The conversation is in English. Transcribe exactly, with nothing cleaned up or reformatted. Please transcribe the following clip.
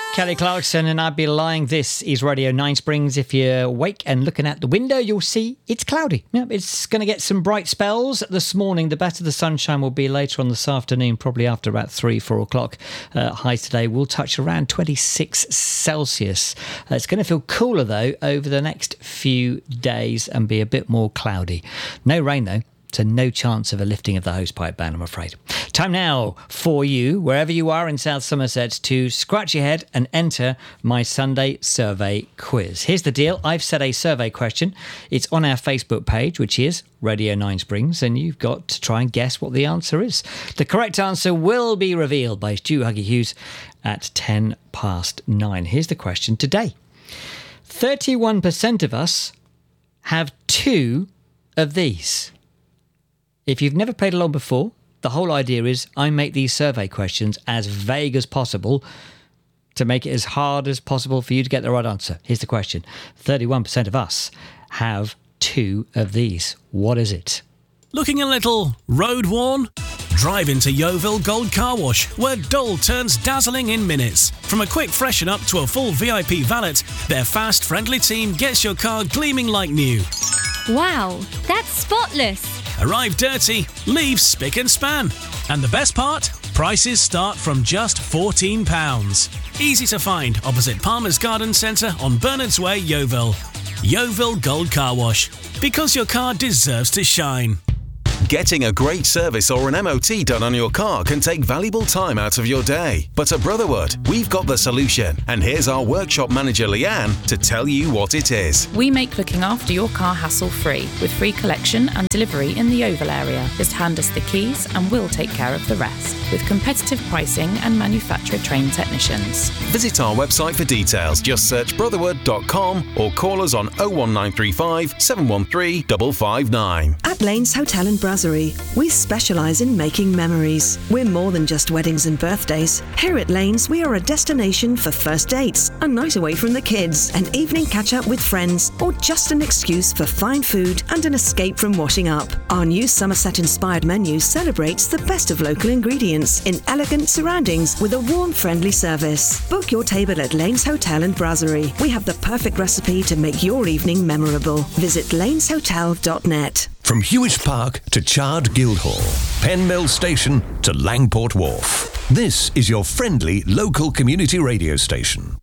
Kelly Clarkson and I'd Be Lying. This is Radio nine Springs. If you're awake and looking out the window, you'll see it's cloudy. Yeah, it's going to get some bright spells this morning. The better the sunshine will be later on this afternoon, probably after about three, four o'clock. Uh, highs today will touch around twenty-six Celsius. Uh, it's going to feel cooler, though, over the next few days and be a bit more cloudy. No rain, though. So no chance of a lifting of the hosepipe ban, I'm afraid. Time now for you, wherever you are in South Somerset, to scratch your head and enter my Sunday survey quiz. Here's the deal. I've set a survey question. It's on our Facebook page, which is Radio nine Springs, and you've got to try and guess what the answer is. The correct answer will be revealed by Stu Huggy Hughes at ten past nine. Here's the question today. thirty-one percent of us have two of these. If you've never played along before, the whole idea is I make these survey questions as vague as possible to make it as hard as possible for you to get the right answer. Here's the question. thirty-one percent of us have two of these. What is it? Looking a little road worn? Drive into Yeovil Gold Car Wash, where dull turns dazzling in minutes. From a quick freshen up to a full V I P valet, their fast, friendly team gets your car gleaming like new. Wow, that's spotless. Arrive dirty, leave spick and span. And the best part? Prices start from just fourteen pounds. Easy to find opposite Palmer's Garden Centre on Bernards Way, Yeovil. Yeovil Gold Car Wash. Because your car deserves to shine. Getting a great service or an M O T done on your car can take valuable time out of your day. But at Brotherwood, we've got the solution. And here's our workshop manager, Leanne, to tell you what it is. We make looking after your car hassle-free, with free collection and delivery in the Yeovil area. Just hand us the keys and we'll take care of the rest, with competitive pricing and manufacturer-trained technicians. Visit our website for details. Just search brotherwood dot com or call us on oh one nine three five, seven one three, five five nine. At Lanes Hotel and Brasserie, we specialise in making memories. We're more than just weddings and birthdays. Here at Lanes, we are a destination for first dates, a night away from the kids, an evening catch-up with friends, or just an excuse for fine food and an escape from washing up. Our new Somerset-inspired menu celebrates the best of local ingredients in elegant surroundings with a warm, friendly service. Book your table at Lanes Hotel and Brasserie. We have the perfect recipe to make your evening memorable. Visit lanes hotel dot net. From Hewish Park to Chard Guildhall, Penmill Station to Langport Wharf. This is your friendly local community radio station.